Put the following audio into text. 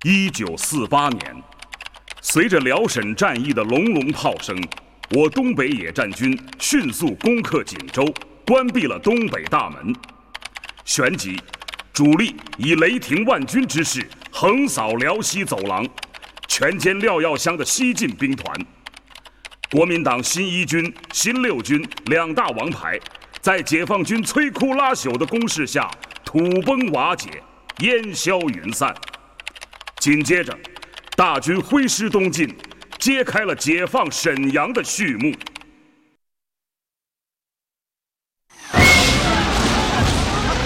1948年，随着辽沈战役的隆隆炮声，我东北野战军迅速攻克锦州，关闭了东北大门。旋即，主力以雷霆万钧之势横扫辽西走廊，全歼廖耀湘的西进兵团。国民党新一军、新六军两大王牌，在解放军摧枯拉朽的攻势下土崩瓦解，烟消云散。紧接着，大军挥师东进，揭开了解放沈阳的序幕。